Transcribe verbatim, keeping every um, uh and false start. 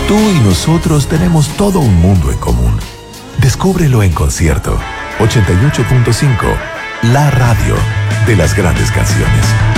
Tú y nosotros tenemos todo un mundo en común. Descúbrelo en concierto. ochenta y ocho punto cinco, la radio de las grandes canciones.